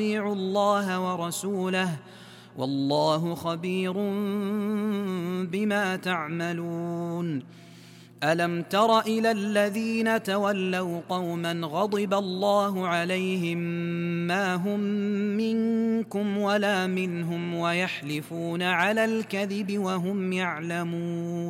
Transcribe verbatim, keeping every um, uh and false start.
وأطيعوا الله ورسوله والله خبير بما تعملون. ألم تر إلى الذين تولوا قوما غضب الله عليهم ما هم منكم ولا منهم ويحلفون على الكذب وهم يعلمون.